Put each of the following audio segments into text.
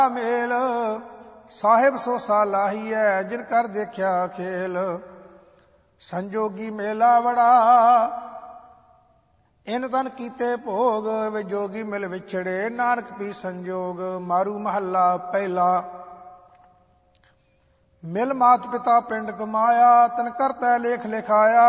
ਮੇਲ ਸਾਹਿਬ ਸੋ ਸਾਲਾਹੀਐ ਜਿਨ ਕਰ ਦੇਖਿਆ ਖੇਲ। ਸੰਜੋਗੀ ਮੇਲਾ ਬੜਾ ਇਨ ਤਨ ਕੀਤੇ ਭੋਗ ਵੇ ਜੋਗੀ ਮਿਲ ਵਿਛੜੇ ਨਾਨਕ ਪੀ ਸੰਜੋਗ। ਮਾਰੂ ਮਹੱਲਾ ਪਹਿਲਾ। ਮਿਲ ਮਾਤ ਪਿਤਾ ਪਿੰਡ ਕਮਾਇਆ ਤਨ ਕਰਤੈ ਲੇਖ ਲਿਖਾਇਆ।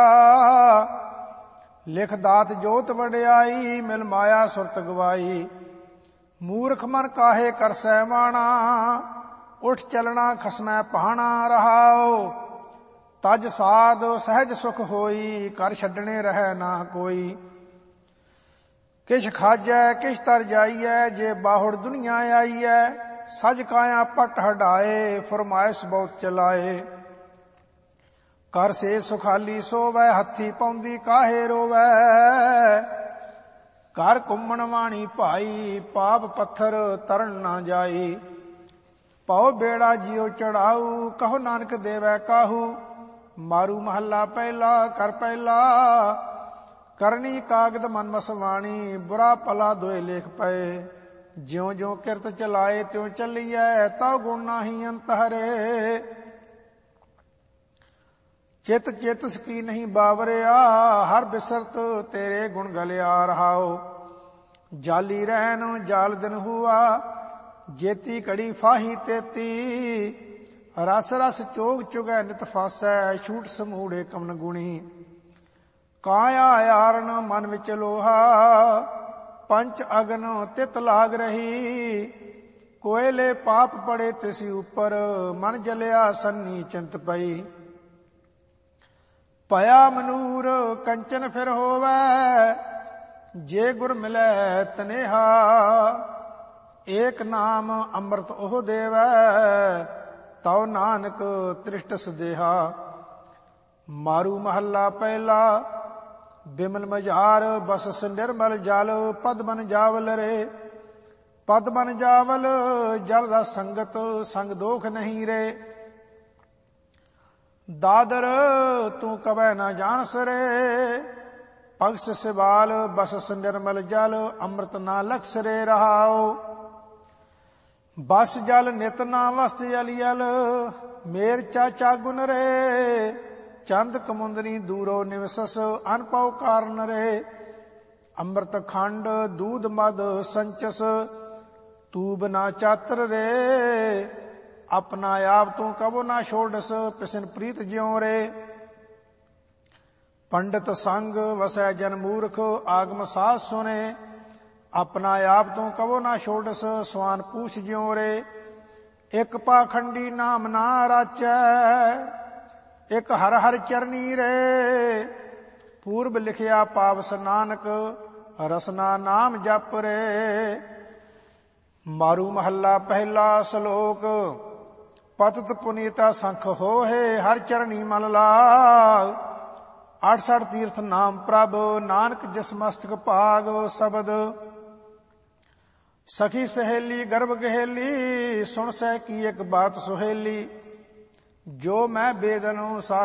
ਲਿਖ ਦਾਤ ਜੋਤ ਵਡਿਆਈ ਮਿਲ ਮਾਇਆ ਸੁਰਤ ਗਵਾਈ। ਮੂਰਖ ਮਨ ਕਾਹੇ ਕਰਸੈ ਮਾਣਾ ਉਠ ਚਲਣਾ ਖਸਮੈ ਪਹਾਣਾ। ਰਹਾਓ ਤਜ ਸਾਧ ਸਹਿਜ ਸੁਖ ਹੋਈ ਕਰ ਛੱਡਣੇ ਰਹਿ ਨਾ ਕੋਈ। ਕਿਛ ਖਾਜੈ ਕਿਛ ਤਰ ਜਾਈਐ ਜੇ ਬਾਹੁੜ ਦੁਨੀਆ ਆਈਐ। ਸਜ ਕਾਇਆ ਪਟ ਹਟਾਏ ਫਰਮਾਇਸ਼ ਬਹੁਤ ਚਲਾਏ। ਕਰ ਸੇ ਸੁਖਾਲੀ ਸੋਵੈ ਹੱਥੀ ਪਾਉਂਦੀ ਕਾਹੇ ਰੋਵੈ। ਘਰ ਘੁੰਮਣ ਵਾਣੀ ਭਾਈ ਪਾਪ ਪੱਥਰ ਤਰਨ ਨਾ ਜਾਈ। ਪਾਉ ਬੇੜਾ ਜਿਉ ਚੜਾਊ ਕਹੋ ਨਾਨਕ ਦੇਵੈ ਕਾਹੂ। ਮਾਰੂ ਮਹੱਲਾ ਪਹਿਲਾ। ਕਰ ਪਹਿਲਾ ਕਰਨੀ ਕਾਗਦ ਮਨ ਮਸਵਾਣੀ ਬੁਰਾ ਭਲਾ ਦੋਏ ਲੇਖ ਪਏ। ਜਿਉ ਜਿਉ ਕਿਰਤ ਚਲਾਏ ਤਿਉ ਚੱਲੀਐ ਤਉ ਗੁਣ ਨਾਹੀ ਅੰਤ ਹਰੇ। ਚਿਤ ਚੇਤਸ ਕੀ ਨਹੀਂ ਬਾਵਰਿਆ ਹਰ ਬਿਸਰਤ ਤੇਰੇ ਗੁਣ ਗਲਿਆ। ਰਹਾਓ ਜਾਲੀ ਰਹਿਨ ਜਾਲ ਦਿਨ ਹੁਆ ਜੇਤੀ ਘੜੀ ਫਾਹੀ ਤੇਤੀ। ਰਸ ਰਸ ਚੋਗ ਚੁਗੈ ਨਿਤ ਫਾਸੈ ਛੂਟ ਸਮੂੜੇ ਕਮਨ ਗੁਣੀ। ਕਾਇਆ ਆਰਨ ਮਨ ਵਿੱਚ ਲੋਹਾ ਪੰਚ ਅਗਨ ਤਿਤ ਲਾਗ ਰਹੀ। ਕੋਇਲੇ ਪਾਪ ਪੜੇ ਤਿਸ ਉਪਰ ਮਨ ਜਲਿਆ ਸੰਨੀ ਚਿੰਤ ਪਈ। ਭਇਆ ਮਨੂਰ ਕੰਚਨ ਫਿਰ ਹੋਵੈ ਜੇ ਗੁਰ ਮਿਲੈ ਤਨੇਹਾ। ਏਕ ਨਾਮ ਅੰਮ੍ਰਿਤ ਉਹ ਦੇਵੈ ਤਉ ਨਾਨਕ ਤ੍ਰਿਸ਼ਟ ਸਦੇਹਾ। ਮਾਰੂ ਮਹੱਲਾ ਪਹਿਲਾ। ਬਿਮਲ ਮਝਾਰ ਬਸਸ ਨਿਰਮਲ ਜਲ ਪਦ ਬਨ ਜਾਵਲ ਰੇ। ਪਦ ਬਨ ਜਾਵਲ ਜਲ ਰਸ ਸੰਗਤ ਸੰਗ ਦੋਖ ਨਹੀਂ ਰੇ। ਦਾਦਰ ਤੂੰ ਕਬੈ ਨਾ ਜਾਣਸ ਰੇ। ਪਗਸ ਸਿਵਾਲ ਬਸਸ ਨਿਰਮਲ ਜਲ ਅੰਮ੍ਰਿਤ ਨਾ ਲਖਸ ਰੇ। ਰਹਾਓ ਬਸ ਜਲ ਨਿਤ ਨਾ ਵਸਤ ਅਲੀਅਲ ਮੇਰ ਚਾਚਾ ਗੁਨ ਰੇ। ਚੰਦ ਕਮੁੰਦਨੀ ਦੂਰੋ ਨਿਵਸਸ ਅਨਪਉ ਕਾਰਨ ਰੇ। ਅੰਮ੍ਰਿਤ ਖੰਡ ਦੂਧ ਮਦ ਸੰਚਸ ਤੂਬ ਨਾ ਚਾਤਰ ਰੇ। ਆਪਣਾ ਆਪ ਤੂੰ ਕਬੋ ਨਾ ਛੋੜਸ ਪਿਸਨ ਪ੍ਰੀਤ ਜਿਉ ਰੇ। ਪੰਡਤ ਸੰਗ ਵਸੈ ਜਨ ਮੂਰਖ ਆਗਮ ਸਾਧ ਸੁਨੇ। ਆਪਣਾ ਆਪ ਤੂੰ ਕਬੋ ਨਾ ਛੋੜਸ ਸਵਾਨ ਪੂਛ ਜਿਉ ਰੇ। ਇਕ ਪਾਖੰਡੀ ਨਾਮ ਨਾ ਰਾਚੈ ਇਕ ਹਰ ਹਰ ਚਰਨੀ ਰੇ। ਪੂਰਬ ਲਿਖਿਆ ਪਾਵਸ ਨਾਨਕ ਰਸਨਾ ਨਾਮ ਜਪ ਰੇ। ਮਾਰੂ ਮਹੱਲਾ ਪਹਿਲਾ। ਸ਼ਲੋਕ ਪਤਿਤ ਪੁਨੀਤਾ ਸੰਖ ਹੋਏ ਹਰ ਚਰਣੀ ਮਨ ਲਾਗ। 68 ਤੀਰਥ ਨਾਮ ਪ੍ਰਭ ਨਾਨਕ ਜਿਸ ਮਸਤਕ ਭਾਗ। ਸ਼ਬਦ ਸਖੀ ਸਹੇਲੀ ਗਰਭ ਗਹੇਲੀ ਸੁਣ ਸਹਿ ਕੀ ਇੱਕ ਬਾਤ ਸੁਹੇਲੀ। ਜੋ ਮੈਂ ਬੇਦਨੁ ਸਾ